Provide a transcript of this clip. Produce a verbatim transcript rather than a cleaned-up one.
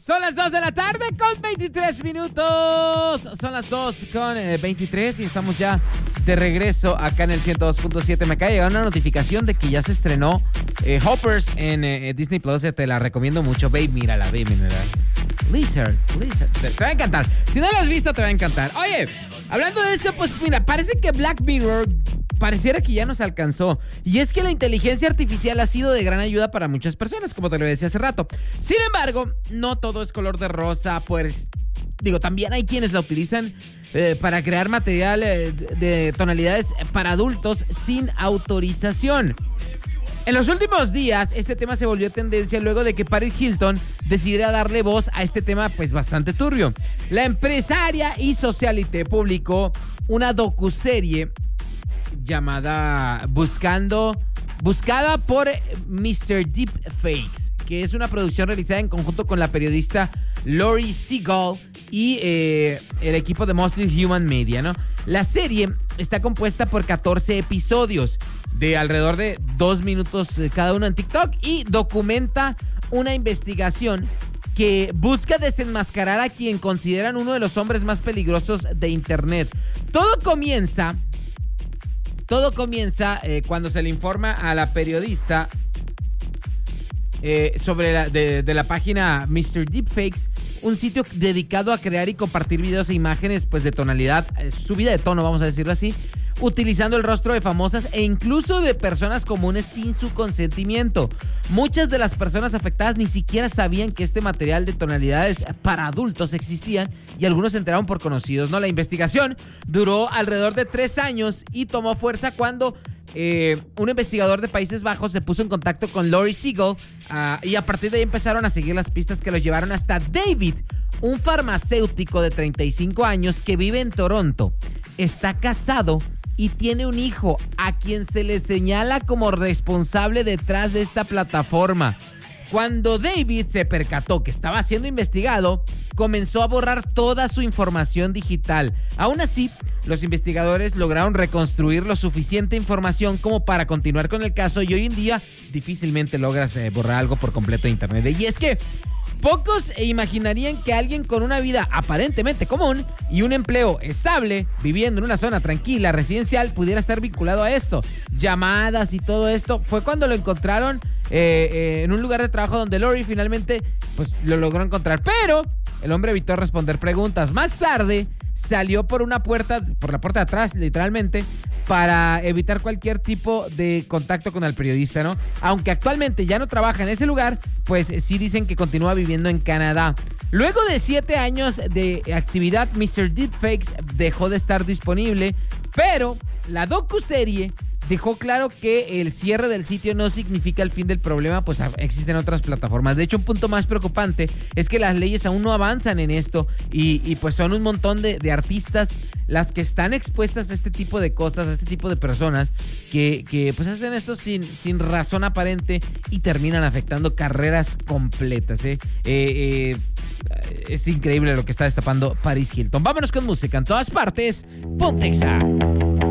Son las dos de la tarde con veintitrés minutos. Son las dos con eh, veintitrés y estamos ya de regreso acá en el ciento dos punto siete. Me acaba de llegar una notificación de que ya se estrenó eh, Hoppers en eh, Disney Plus. Te la recomiendo mucho. Babe, mírala, babe, mírala. Lizard, Lizard. Te, te va a encantar. Si no la has visto, te va a encantar. Oye, hablando de eso, pues mira, parece que Black Mirror pareciera que ya nos alcanzó. Y es que la inteligencia artificial ha sido de gran ayuda para muchas personas, como te lo decía hace rato. Sin embargo, no todo es color de rosa, pues digo, también hay quienes la utilizan eh, para crear material eh, de tonalidades para adultos sin autorización. En los últimos días, este tema se volvió tendencia luego de que Paris Hilton decidiera darle voz a este tema pues bastante turbio. La empresaria y socialite publicó una docuserie llamada Buscando, buscada por mister Deepfakes, que es una producción realizada en conjunto con la periodista Lori Siegel y eh, el equipo de Mostly Human Media, ¿no? La serie está compuesta por catorce episodios de alrededor de dos minutos cada uno en TikTok y documenta una investigación que busca desenmascarar a quien consideran uno de los hombres más peligrosos de Internet. Todo comienza... Todo comienza eh, cuando se le informa a la periodista eh, sobre la, de, de la página mister Deepfakes, un sitio dedicado a crear y compartir videos e imágenes pues de tonalidad, eh, subida de tono, vamos a decirlo así, utilizando el rostro de famosas e incluso de personas comunes sin su consentimiento. Muchas de las personas afectadas ni siquiera sabían que este material de tonalidades para adultos existían y algunos se enteraron por conocidos, ¿no? La investigación duró alrededor de tres años y tomó fuerza cuando eh, un investigador de Países Bajos se puso en contacto con Lori Siegel uh, y a partir de ahí empezaron a seguir las pistas que los llevaron hasta David, un farmacéutico de treinta y cinco años que vive en Toronto. Está casado y tiene un hijo a quien se le señala como responsable detrás de esta plataforma. Cuando David se percató que estaba siendo investigado, comenzó a borrar toda su información digital. Aún así, los investigadores lograron reconstruir lo suficiente información como para continuar con el caso y hoy en día difícilmente logras eh, borrar algo por completo de internet. Y es que pocos imaginarían que alguien con una vida aparentemente común y un empleo estable, viviendo en una zona tranquila, residencial, pudiera estar vinculado a esto. Llamadas y todo esto fue cuando lo encontraron eh, eh, en un lugar de trabajo donde Lori finalmente pues lo logró encontrar. Pero el hombre evitó responder preguntas. Más tarde salió por una puerta, por la puerta de atrás, literalmente, para evitar cualquier tipo de contacto con el periodista, ¿no? Aunque actualmente ya no trabaja en ese lugar, pues sí dicen que continúa viviendo en Canadá. Luego de siete años de actividad, mister Deepfakes dejó de estar disponible, pero la docuserie dejó claro que el cierre del sitio no significa el fin del problema, pues existen otras plataformas. De hecho, un punto más preocupante es que las leyes aún no avanzan en esto y, y pues son un montón de, de artistas las que están expuestas a este tipo de cosas, a este tipo de personas que, que pues hacen esto sin, sin razón aparente y terminan afectando carreras completas, ¿eh? Eh, eh, es increíble lo que está destapando Paris Hilton. Vámonos con música en todas partes. Ponte Exa.